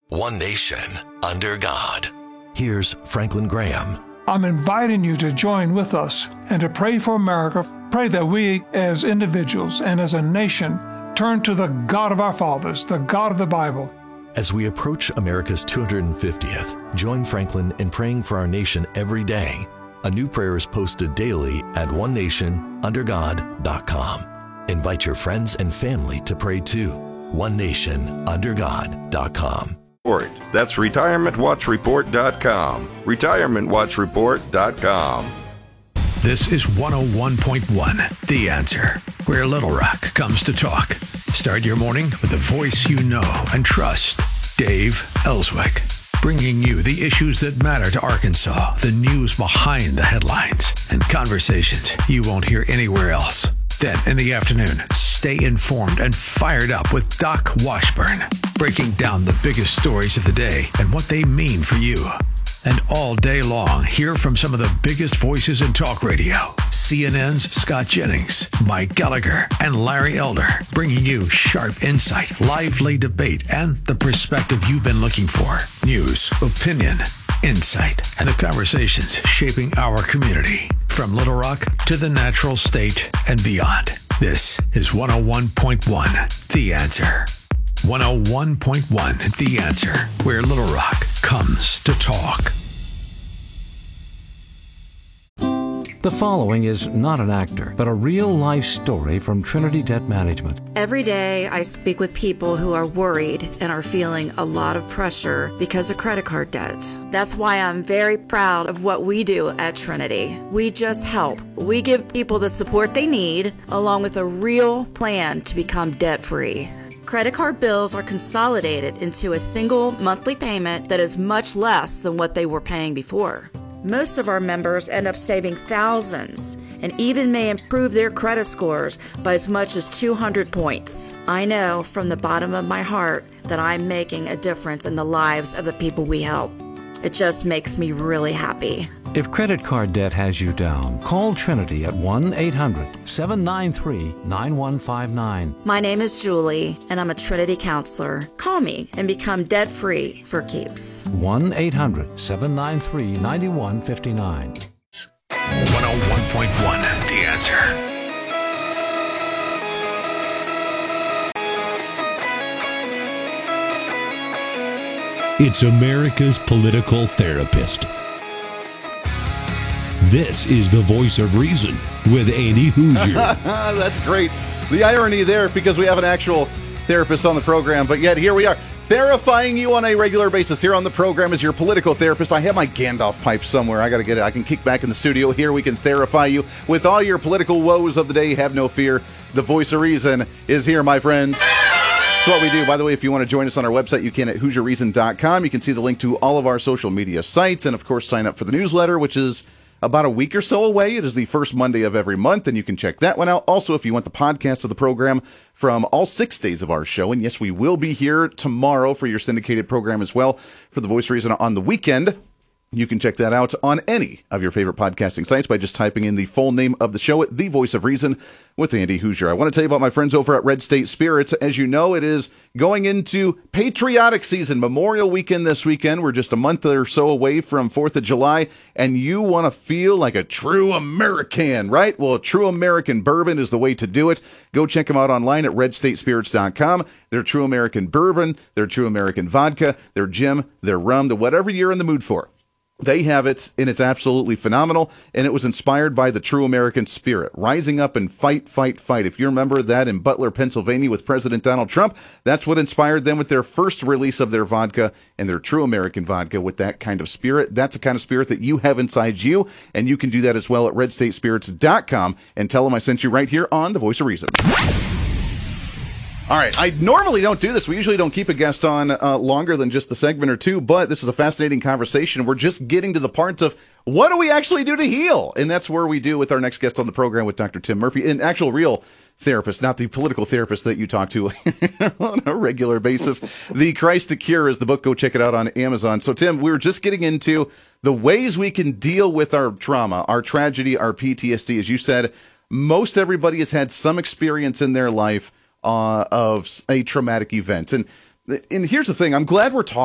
One nation, under God. Here's Franklin Graham. I'm inviting you to join with us and to pray for America. Pray that we, as individuals and as a nation, turn to the God of our fathers, the God of the Bible. As we approach America's 250th, join Franklin in praying for our nation every day. A new prayer is posted daily at onenationundergod.com. Invite your friends and family to pray too. onenationundergod.com. That's retirementwatchreport.com. Retirementwatchreport.com. This is 101.1, The Answer, where Little Rock comes to talk. Start your morning with a voice you know and trust. Dave Ellswick, bringing you the issues that matter to Arkansas, the news behind the headlines, and conversations you won't hear anywhere else. Then in the afternoon, stay informed and fired up with Doc Washburn, breaking down the biggest stories of the day and what they mean for you. And all day long, hear from some of the biggest voices in talk radio. CNN's Scott Jennings, Mike Gallagher, and Larry Elder, bringing you sharp insight, lively debate, and the perspective you've been looking for. News, opinion, insight, and the conversations shaping our community. From Little Rock to the natural state and beyond. This is 101.1 The Answer. 101.1 The Answer, where Little Rock comes to talk. The following is not an actor, but a real-life story from Trinity Debt Management. Every day I speak with people who are worried and are feeling a lot of pressure because of credit card debt. That's why I'm very proud of what we do at Trinity. We just help. We give people the support they need, along with a real plan to become debt-free. Credit card bills are consolidated into a single monthly payment that is much less than what they were paying before. Most of our members end up saving thousands and even may improve their credit scores by as much as 200 points. I know from the bottom of my heart that I'm making a difference in the lives of the people we help. It just makes me really happy. If credit card debt has you down, call Trinity at 1-800-793-9159. My name is Julie, and I'm a Trinity counselor. Call me and become debt-free for keeps. 1-800-793-9159. 101.1 The Answer. It's America's political therapist. This is the Voice of Reason with Andy Hoosier. That's great. The irony there, because we have an actual therapist on the program, but yet here we are, therifying you on a regular basis here on the program as your political therapist. I have my Gandalf pipe somewhere. I got to get it. I can kick back in the studio here. We can therify you with all your political woes of the day. Have no fear. The Voice of Reason is here, my friends. That's what we do. By the way, if you want to join us on our website, you can at HoosierReason.com. You can see the link to all of our social media sites and, of course, sign up for the newsletter, which is about a week or so away. It is the first Monday of every month, and you can check that one out. Also, if you want the podcast of the program from all 6 days of our show, and yes, we will be here tomorrow for your syndicated program as well for the Voice of Reason on the weekend. You can check that out on any of your favorite podcasting sites by just typing in the full name of the show at The Voice of Reason with Andy Hoosier. I want to tell you about my friends over at Red State Spirits. As you know, it is going into patriotic season, Memorial Weekend this weekend. We're just a month or so away from 4th of July, and you want to feel like a true American, right? Well, a true American bourbon is the way to do it. Go check them out online at redstatespirits.com. Their true American bourbon, their true American vodka, their gin, their rum, whatever you're in the mood for. They have it, and it's absolutely phenomenal, and it was inspired by the true American spirit, rising up and fight, fight, fight. If you remember that in Butler, Pennsylvania with President Donald Trump, that's what inspired them with their first release of their vodka and their true American vodka with that kind of spirit. That's the kind of spirit that you have inside you, and you can do that as well at redstatespirits.com and tell them I sent you right here on The Voice of Reason. All right, I normally don't do this. We usually don't keep a guest on longer than just the segment or two, but this is a fascinating conversation. We're just getting to the parts of what do we actually do to heal? And that's where we do with our next guest on the program with Dr. Tim Murphy, an actual real therapist, not the political therapist that you talk to on a regular basis. The Christ to Cure is the book. Go check it out on Amazon. So, Tim, we were just getting into the ways we can deal with our trauma, our tragedy, our PTSD. As you said, most everybody has had some experience in their life of a traumatic event. And here's the thing. I'm glad we're talking